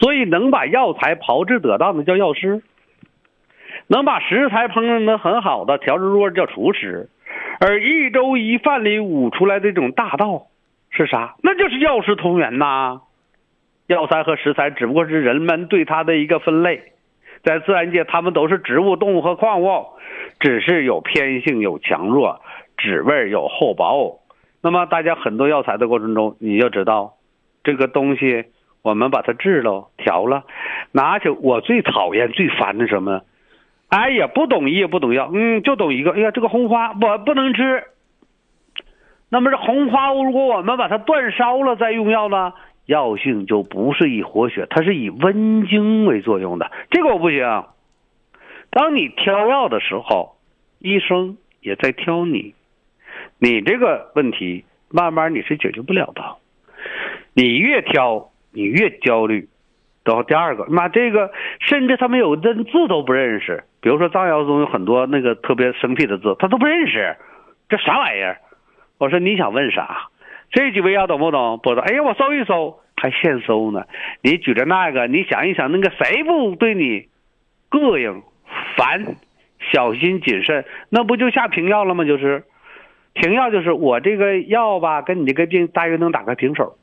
所以能把药材炮制得当的叫药师，能把食材烹饪得很好的调制入味叫厨师，而一粥一饭里悟出来的这种大道是啥？那就是药食同源呐。药材和食材只不过是人们对它的一个分类，在自然界它们都是植物、动物和矿物，只是有偏性、有强弱，旨味有厚薄。那么大家很多药材的过程中，你就知道这个东西我们把它制了调了，拿去我最讨厌最烦的什么，哎呀不懂医也不懂药，就懂一个，哎呀这个红花我不能吃。那么这红花如果我们把它断烧了再用药呢，药性就不是以活血，它是以温经为作用的，这个我不行。当你挑药的时候，医生也在挑你，你这个问题慢慢你是解决不了的，你越挑你越焦虑。然后第二个，这个甚至他们有的字都不认识，比如说藏药中有很多那个特别生僻的字他都不认识，这啥玩意儿？我说你想问啥？这几味药懂不懂？不懂。哎呀我搜一搜，还现搜呢。你举着那个，你想一想，那个谁不对你膈应烦，小心谨慎，那不就下平药了吗？就是平药，就是我这个药吧跟你这个病大约能打个平手。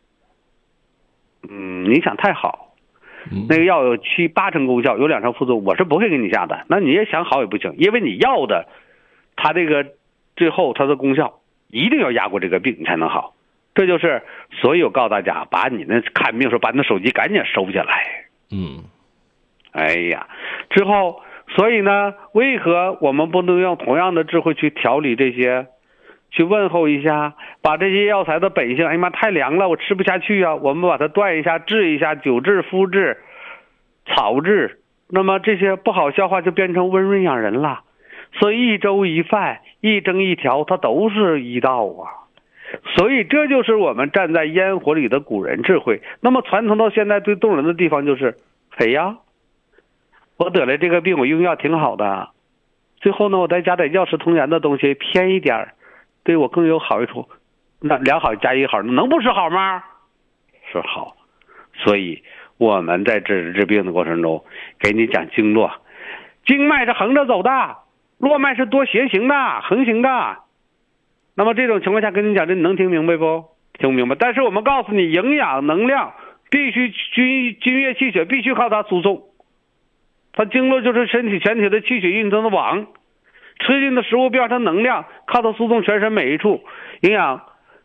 你想太好，那个药有7、8成功效，有2成副作用，我是不会给你下的。那你也想好也不行，因为你要的它这个最后它的功效一定要压过这个病你才能好。这就是所以我告诉大家，把你那看病时候把你的手机赶紧收下来。哎呀，之后所以呢，为何我们不能用同样的智慧去调理这些，去问候一下，把这些药材的本性，哎呀妈太凉了我吃不下去啊，我们把它断一下，治一下，酒治、敷治、草治，那么这些不好消化就变成温润养人了。所以一粥一饭一蒸一调它都是医道啊。所以这就是我们站在烟火里的古人智慧。那么传承到现在最动人的地方就是，哎呀我得了这个病我用药挺好的，最后呢我再加点药食同源的东西偏一点，对我更有好处，那2好加1好能不是好吗？是好。所以我们在治病的过程中给你讲经络，经脉是横着走的，络脉是多斜行的横行的。那么这种情况下跟你讲，这你能听明白不？听明白。但是我们告诉你，营养能量必须津液气血必须靠它输送，它经络就是身体全体的气血运动的网，吃进的食物变成能量，靠它输送全身每一处，营养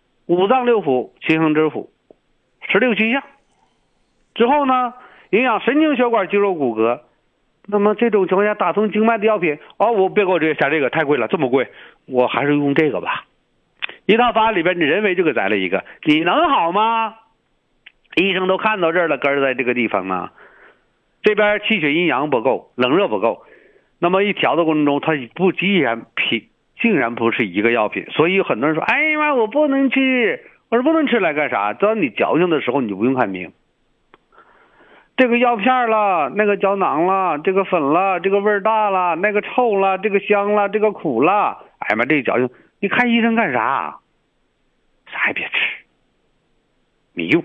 5脏6腑、7横之腑、16气象。之后呢，营养神经血管、肌肉骨骼。那么这种情况下打通经脉的药品，我别给我下这个太贵了，这么贵，我还是用这个吧。一套方案里边你人为就给摘了一个，你能好吗？医生都看到这儿了，根儿在这个地方呢。这边气血阴阳不够，冷热不够，那么一调的过程中它竟然不是一个药品。所以有很多人说，哎呀妈我不能吃，我说不能吃来干啥？当你矫情的时候你不用看病，这个药片了，那个胶囊了，这个粉了，这个味大了，那个臭了，这个香了，这个苦了，哎呀妈这矫情，你看医生干啥？啥也别吃，你用。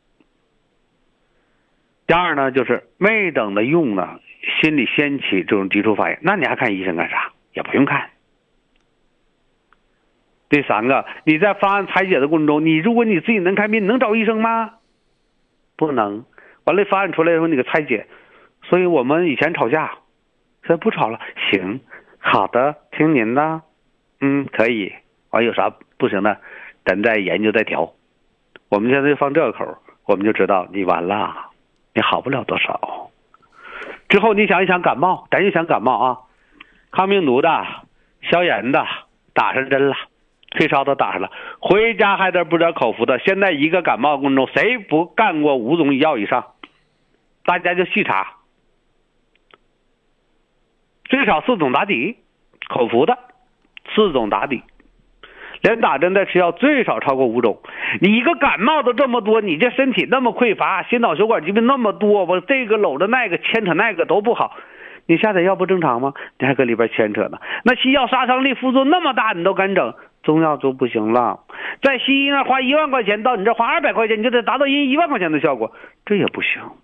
第二呢，就是没等的用呢，心里掀起这种基础反应，那你还看医生干啥？也不用看。第三个，你在方案拆解的过程中，如果你自己能看病，能找医生吗？不能。完了方案出来以后你给拆解。所以我们以前吵架，现在不吵了。行，好的，听您的。可以。完有啥不行的，咱再研究再调。我们现在就放这个口，我们就知道你完了，你好不了多少。之后你想一想感冒，咱就想感冒啊，抗病毒的、消炎的打上针了，退烧的打上了，回家还得不点口服的。现在一个感冒过程中，谁不干过5种药以上？大家就细查，最少4种打底，口服的4种打底，连打针带吃药最少超过5种。你一个感冒的这么多，你这身体那么匮乏，心脑血管疾病那么多，我这个搂着那个牵扯那个都不好，你下点药不正常吗？你还搁里边牵扯呢。那西药杀伤力副作用那么大，你都敢整，中药就不行了。在西医那花1万块钱，到你这花200块钱，你就得达到1万块钱的效果，这也不行。